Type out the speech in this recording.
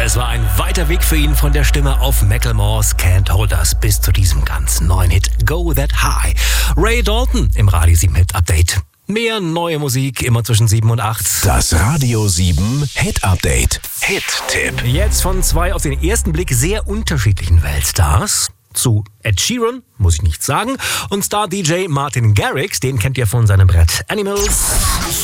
Es war ein weiter Weg für ihn von der Stimme auf Macklemore's Can't Hold Us bis zu diesem ganz neuen Hit Go That High. Ray Dalton im Radio 7 Hit Update. Mehr neue Musik immer zwischen 7 und 8. Das Radio 7 Hit Update. Hit-Tipp. Jetzt von zwei auf den ersten Blick sehr unterschiedlichen Weltstars. Zu Ed Sheeran, muss ich nichts sagen, und Star-DJ Martin Garrix, den kennt ihr von seinem Brett Animals.